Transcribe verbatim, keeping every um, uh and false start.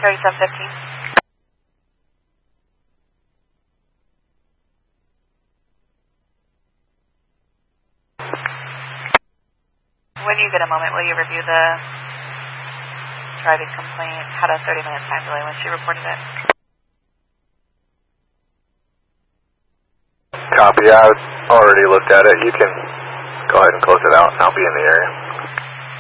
thirty-seven fifteen. When you get a moment, will you review the driving complaint? Had a thirty minute time delay when she reported it. Copy. I've already looked at it. You can go ahead and close it out and I'll be in the area.